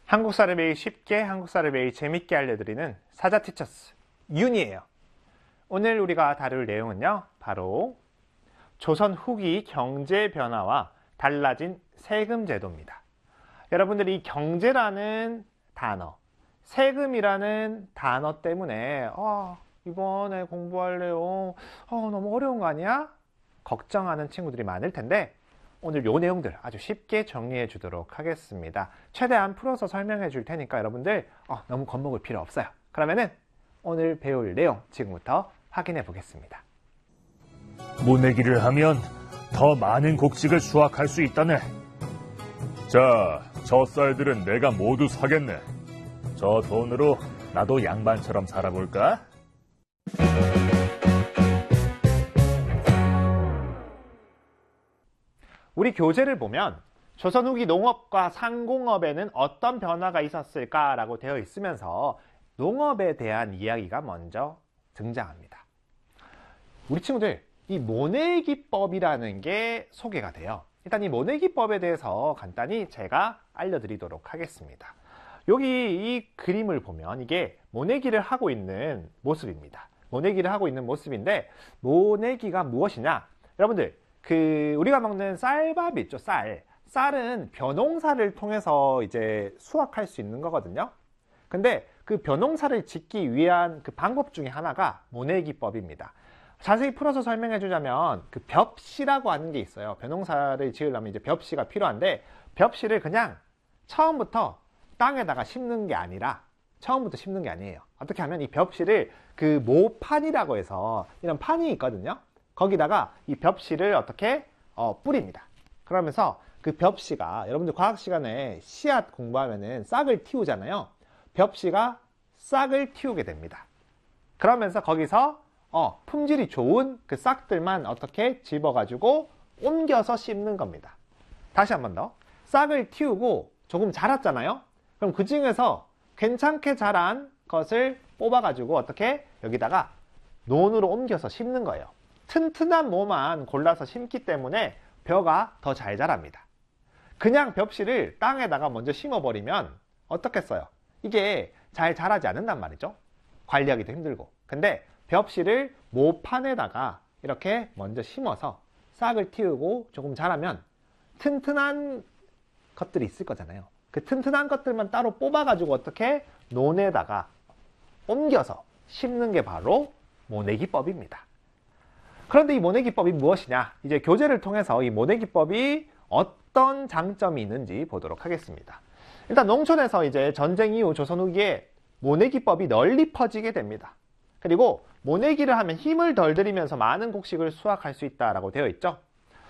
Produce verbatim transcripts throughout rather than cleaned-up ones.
한국사를 매일 쉽게, 한국사를 매일 재밌게 알려드리는 사자티처스 윤이에요. 오늘 우리가 다룰 내용은요, 바로 조선 후기 경제 변화와 달라진 세금 제도입니다. 여러분들이 이 경제라는 단어, 세금이라는 단어 때문에 아, 이번에 공부할래요. 어, 너무 어려운 거 아니야? 걱정하는 친구들이 많을 텐데 오늘 요 내용들 아주 쉽게 정리해 주도록 하겠습니다. 최대한 풀어서 설명해 줄 테니까 여러분들 어, 너무 겁먹을 필요 없어요. 그러면은 오늘 배울 내용 지금부터 확인해 보겠습니다. 모내기를 하면 더 많은 곡식을 수확할 수 있다네. 자, 저 쌀들은 내가 모두 사겠네. 저 돈으로 나도 양반처럼 살아볼까? 우리 교재를 보면 조선 후기 농업과 상공업에는 어떤 변화가 있었을까라고 되어 있으면서 농업에 대한 이야기가 먼저 등장합니다. 우리 친구들, 이 모내기법이라는 게 소개가 돼요. 일단 이 모내기법에 대해서 간단히 제가 알려드리도록 하겠습니다. 여기 이 그림을 보면 이게 모내기를 하고 있는 모습입니다. 모내기를 하고 있는 모습인데 모내기가 무엇이냐? 여러분들, 그 우리가 먹는 쌀밥 있죠, 쌀. 쌀은 벼농사를 통해서 이제 수확할 수 있는 거거든요. 근데 그 벼농사를 짓기 위한 그 방법 중에 하나가 모내기법입니다. 자세히 풀어서 설명해 주자면 그 벽시라고 하는 게 있어요. 벼농사를 지으려면 이제 벽시가 필요한데 벽시를 그냥 처음부터 땅에다가 심는 게 아니라 처음부터 심는 게 아니에요. 어떻게 하면 이 벽시를 그 모판이라고 해서 이런 판이 있거든요. 거기다가 이 벽시를 어떻게 어, 뿌립니다. 그러면서 그 벽시가 여러분들 과학 시간에 씨앗 공부하면은 싹을 틔우잖아요. 벽시가 싹을 틔우게 됩니다. 그러면서 거기서 어, 품질이 좋은 그 싹들만 어떻게 집어가지고 옮겨서 심는 겁니다. 다시 한 번 더. 싹을 틔우고 조금 자랐잖아요. 그럼 그 중에서 괜찮게 자란 것을 뽑아가지고 어떻게 여기다가 논으로 옮겨서 심는 거예요. 튼튼한 모만 골라서 심기 때문에 벼가 더 잘 자랍니다. 그냥 벽시를 땅에다가 먼저 심어버리면 어떻겠어요? 이게 잘 자라지 않는단 말이죠. 관리하기도 힘들고. 근데 벽시를 모판에다가 이렇게 먼저 심어서 싹을 틔우고 조금 자라면 튼튼한 것들이 있을 거잖아요. 그 튼튼한 것들만 따로 뽑아가지고 어떻게 논에다가 옮겨서 심는 게 바로 모내기법입니다. 그런데 이 모내기법이 무엇이냐? 이제 교재를 통해서 이 모내기법이 어떤 장점이 있는지 보도록 하겠습니다. 일단 농촌에서 이제 전쟁 이후 조선 후기에 모내기법이 널리 퍼지게 됩니다. 그리고 모내기를 하면 힘을 덜 들이면서 많은 곡식을 수확할 수 있다라고 되어 있죠.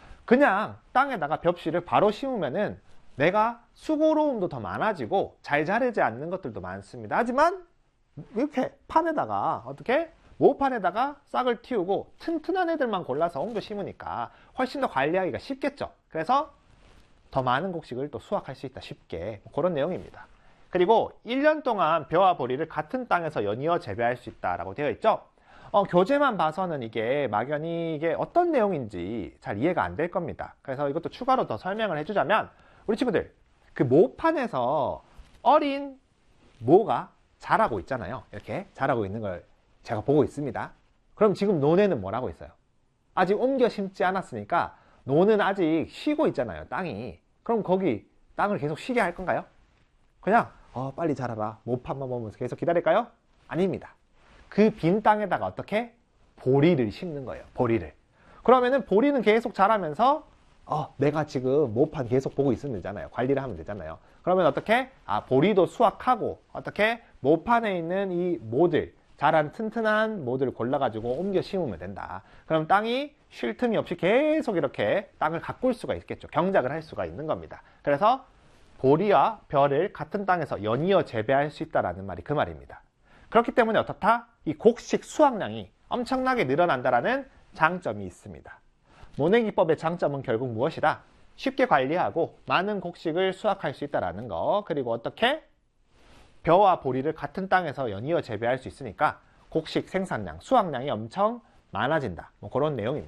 그냥 땅에다가 벽시를 바로 심으면은 내가 수고로움도 더 많아지고 잘 자라지 않는 것들도 많습니다. 하지만 이렇게 판에다가 어떻게 모판에다가 싹을 틔우고 튼튼한 애들만 골라서 옮겨 심으니까 훨씬 더 관리하기가 쉽겠죠. 그래서 더 많은 곡식을 또 수확할 수 있다, 쉽게. 그런 내용입니다. 그리고 일 년 동안 벼와 보리를 같은 땅에서 연이어 재배할 수 있다라고 되어 있죠. 어, 교재만 봐서는 이게 막연히 이게 어떤 내용인지 잘 이해가 안 될 겁니다. 그래서 이것도 추가로 더 설명을 해주자면 우리 친구들, 그 모판에서 어린 모가 자라고 있잖아요. 이렇게 자라고 있는 걸 제가 보고 있습니다. 그럼 지금 논에는 뭐라고 있어요? 아직 옮겨 심지 않았으니까 논은 아직 쉬고 있잖아요, 땅이. 그럼 거기 땅을 계속 쉬게 할 건가요? 그냥 어, 빨리 자라라, 모판만 보면서 계속 기다릴까요? 아닙니다. 그 빈 땅에다가 어떻게? 보리를 심는 거예요, 보리를. 그러면은 보리는 계속 자라면서 어, 내가 지금 모판 계속 보고 있으면 되잖아요. 관리를 하면 되잖아요. 그러면 어떻게? 아, 보리도 수확하고 어떻게? 모판에 있는 이 모들, 자란 튼튼한 모들을 골라가지고 옮겨 심으면 된다. 그럼 땅이 쉴 틈이 없이 계속 이렇게 땅을 가꿀 수가 있겠죠. 경작을 할 수가 있는 겁니다. 그래서 보리와 벼를 같은 땅에서 연이어 재배할 수 있다는 말이 그 말입니다. 그렇기 때문에 어떻다? 이 곡식 수확량이 엄청나게 늘어난다는 장점이 있습니다. 모내기법의 장점은 결국 무엇이다? 쉽게 관리하고 많은 곡식을 수확할 수 있다는 거. 그리고 어떻게? 벼와 보리를 같은 땅에서 연이어 재배할 수 있으니까 곡식 생산량, 수확량이 엄청 많아진다. 뭐 그런 내용입니다.